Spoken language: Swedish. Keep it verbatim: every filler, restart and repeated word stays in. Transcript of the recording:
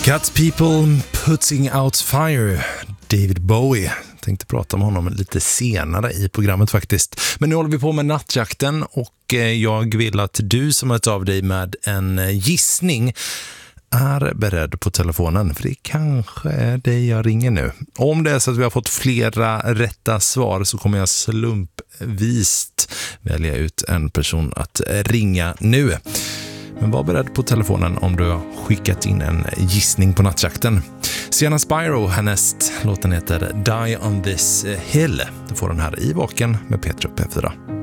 Got people putting out fire. David Bowie. Tänkte prata med honom lite senare i programmet faktiskt. Men nu håller vi på med nattjakten och jag vill att du som hört av dig med en gissning är beredd på telefonen, för det kanske är dig jag ringer nu. Om det är så att vi har fått flera rätta svar så kommer jag slumpvist välja ut en person att ringa nu. Men var beredd på telefonen om du har skickat in en gissning på nattjakten. Sienna Spyro härnäst. Låten heter Die on this hill. Du får den här i Vaken med Peter på P fyra.